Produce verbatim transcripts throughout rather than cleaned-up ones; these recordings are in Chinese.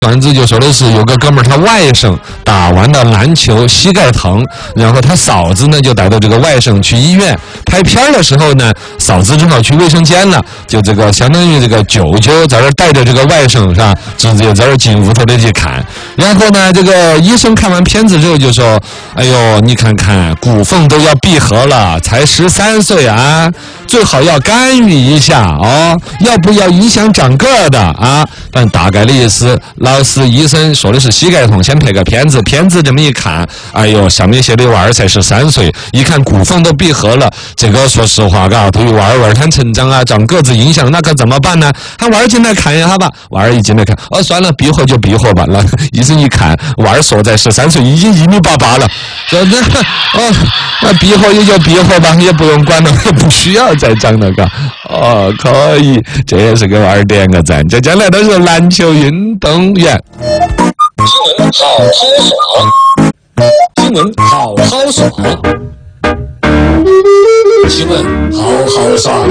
段子就说的是有个哥们儿，他外甥打完了篮球膝盖疼，然后他嫂子呢就带着这个外甥去医院拍片的时候呢，嫂子正好去卫生间了，就这个相当于这个舅舅在这带着这个外甥是吧，直接在这进屋头的去看。然后呢，这个医生看完片子之后就说：“哎呦，你看看骨缝都要闭合了，才十三岁啊，最好要干预一下哦，要不要影响长个的啊？”但大概的意思。老师医生说的是膝盖痛，先拍个片子，片子这么一看，哎呦，上面写的娃儿才十三岁，一看骨缝都闭合了，这个说实话，嘎，对于娃儿娃儿他成长啊、长个子影响，那可怎么办呢？喊娃儿进来看一下吧，娃儿一进来看，哦，算了，闭合就闭合吧。那医生一看，娃儿所在十三岁，已经一米八八了，说那哦，那闭合也就闭合吧，也不用管了，不需要再长了，嘎。哦，可以，这也是给娃儿点个赞，这将来都是篮球运动员。 新闻好好爽，新闻好好爽，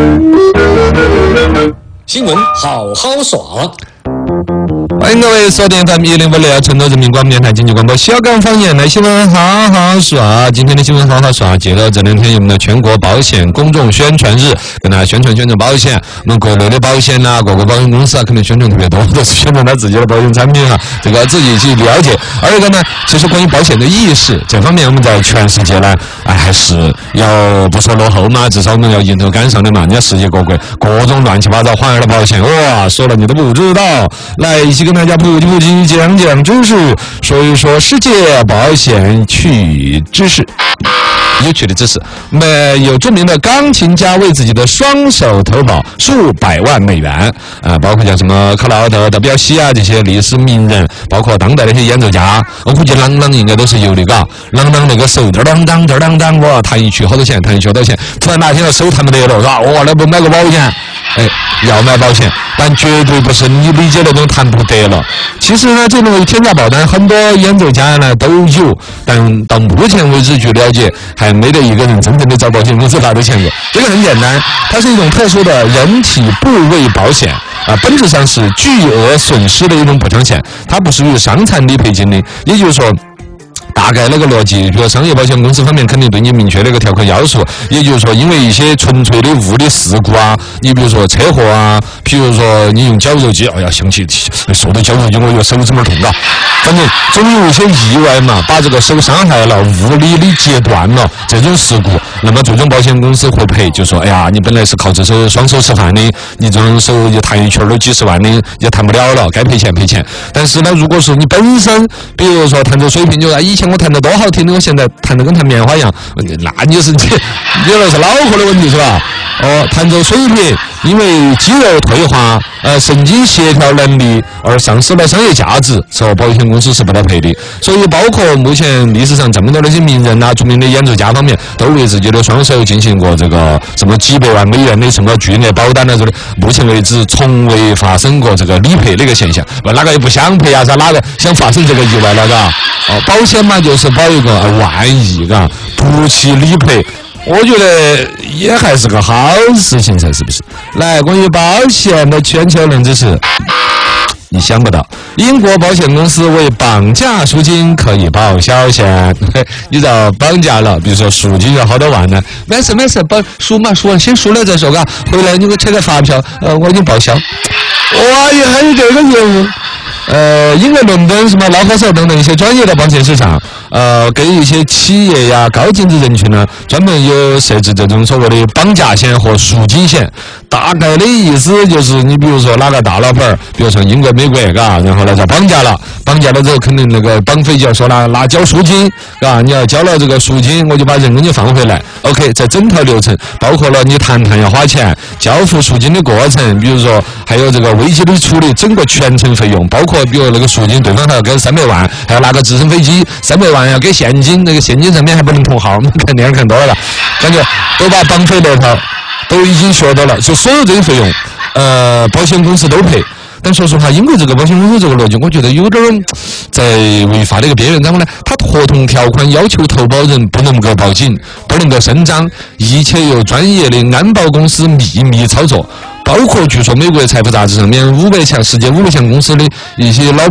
新闻好好爽。 欢迎各位锁定 F M 一零五六成都人民广播电台经济广播小港方言来新闻好好耍。今天的新闻好好耍，接着这两天有我们的全国保险公众宣传日，跟大家宣传宣传保险。我们国内的保险呐、啊，各个保险公司啊，可能宣传特别多，都是宣传他自己的保险产品啊，这个自己去了解。二一个呢，其实关于保险的意识这方面，我们在全世界呢，哎，还是要不说落后嘛，至少我们要迎头赶上的嘛。人家世界各国各种乱七八糟花样的保险，哇，说了你都不知道。来，一起跟大家普及普及，讲讲知识，说一说世界保险趣知识。有趣的知识，没有著名的钢琴家为自己的双手投保数百万美元啊，包括像什么克劳德、德彪西啊这些历史名人，包括当代的一些演奏家，我估计郎朗应该都是有的，嘎，郎朗那个手嘚当当嘚当当，哇，弹一曲好多钱，弹一曲好多钱，突然哪天手弹不得了，是吧？哇，那不买个保险？哎，要买保险，但绝对不是你理解那种谈不得了。其实呢，这种天价保单很多演奏家呢都有，但到目前为止据了解，还没得一个人真正的找保险公司拿到钱过。这个很简单，它是一种特殊的人体部位保险啊，本质上是巨额损失的一种补偿险，它不属于伤残理赔金的，也就是说。大概那个逻辑，比如商业保险公司方面肯定对你明确的一个条款要求，也就是说，因为一些纯粹的物理事故啊，你比如说车祸啊，譬如说你用绞肉机，哎呀，想起受到绞肉机，我有手指门痛啊，反正总有一些意外嘛，把这个手伤害了，物理的截断了，这种事故，那么最终保险公司会赔，就说，哎呀，你本来是靠这手双手吃饭的，你这种手一弹一圈都几十万的，也弹不了了，该赔钱赔钱。但是呢，如果是你本身，比如说弹奏水平，就啊，以前我弹得多好听的，我现在弹得跟弹棉花一样，那你是你原来是脑壳的问题是吧？哦，弹奏水平因为肌肉退化、呃神经协调能力而丧失了商业价值，时候保险公司是不得赔的。所以，包括目前历史上这么多那些名人呐、著名的演奏家方面，都为自己的双手进行过这个什么几百万美元的什么巨额保单啊之类的。目前为止，从未发生过这个理赔的一个现象。哪个也不想赔啊？啥哪个想发生这个意外了？嘎？哦，保险嘛，就是保一个万一，嘎，不去理赔。我觉得也还是个好事情噻，是不是？来，关于保险的全球冷知识，你想不到，英国保险公司为绑架赎金可以报销险。你知道绑架了，比如说赎金要好多万呢，没事没事，绑赎嘛赎完先赎了再说，嘎，回来你给我扯个发票，呃，我已经报销。哇，也还有这个业务。呃，因为伦敦什么劳合社等等一些专业的保险市场，呃，给一些企业呀、高净值人群呢，专门有设置这种所谓的绑架险和赎金险。大概的意思就是，你比如说哪个大老板儿，比如说英国、美国，嘎，然后呢就绑架了，绑架了之后，肯定那个绑匪就要说了，拿交赎金，嘎，你要交了这个赎金，我就把人给你放回来。OK， 这整套流程包括了你谈判要花钱，交付赎金的过程，比如说还有这个危机的处理，整个全程费用，包括比如那个赎金，对方还要给三百万，还要拿个直升飞机，三百万要给现金，那个现金上面还不能同号，我们看电影看多了，感觉都把绑匪那套都已经学到了，就所有这些费用，呃，保险公司都赔。但说实话，英国这个保险公司这个逻辑，我觉得有点在违法的一个边缘。然后呢，它合同条款要求投保人不能够报警，不能够声张，一切由专业的安保公司秘密操作。 包括据说美国的财富杂志上面五百强世界五百强公司的一些老